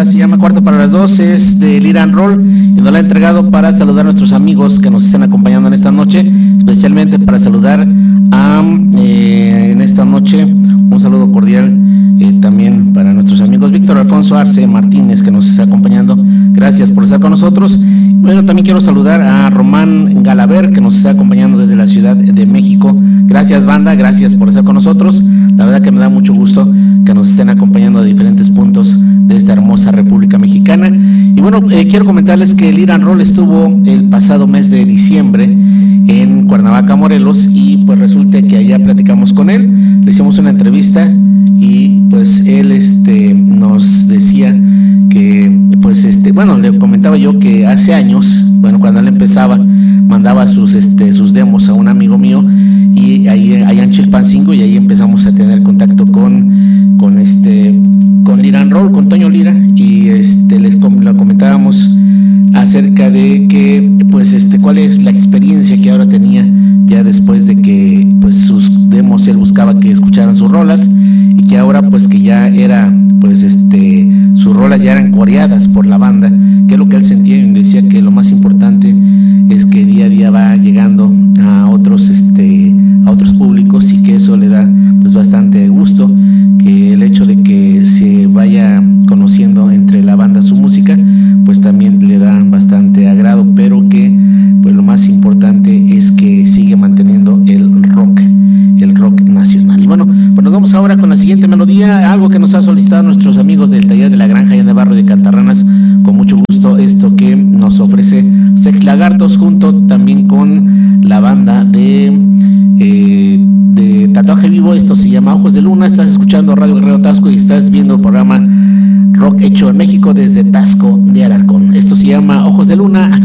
rola se llama Cuarto para las 2, es de Lira and Roll y nos la ha entregado para saludar a nuestros amigos que nos están acompañando en esta noche, especialmente para saludar a en esta noche un saludo cordial también para nuestros amigos Víctor Alfonso Arce Martínez, que nos está acompañando. Gracias por estar con nosotros. Bueno, también quiero saludar a Román Galaver, que nos está acompañando desde la Ciudad de México. Gracias, banda, gracias por estar con nosotros. La verdad que me da mucho gusto que nos estén acompañando a diferentes puntos de esta hermosa República Mexicana. Y bueno, quiero comentarles que el Lira and Roll estuvo el pasado mes de diciembre en Cuernavaca, Morelos, y pues resulta que allá platicamos con él, le hicimos una entrevista y pues él nos decía que pues bueno, le comentaba yo que hace años, bueno, cuando él empezaba, mandaba sus demos a un amigo mío y ahí allá en Chilpancingo, y ahí empezamos a tener contacto con Lira and Roll, con Toño Lira, y lo comentábamos acerca de que pues cuál es la experiencia que ahora tenía ya después de que pues sus demos él buscaba que escucharan sus rolas, y que ahora pues que ya era pues sus rolas ya eran coreadas por la banda, que es lo que él sentía, y decía que lo más importante es que día a día va llegando a otros públicos, y que eso le da pues bastante gusto, que el hecho de que se vaya conociendo entre la banda su música pues también le da bastante agrado, pero que pues lo más importante es que sigue manteniendo el rock nacional. Y bueno, pues nos vamos ahora con la siguiente melodía, algo que nos ha solicitado nuestros amigos del Taller de la Granja allá en el barrio de Cantarranas, con mucho gusto, esto que nos ofrece Sex Lagartos junto también con la banda de Tatuaje Vivo. Esto se llama Ojos de Luna. Estás escuchando Radio Guerrero Tasco y estás viendo el programa Rock Hecho en México desde Tasco de Alarcón. Esto se llama Ojos de Luna.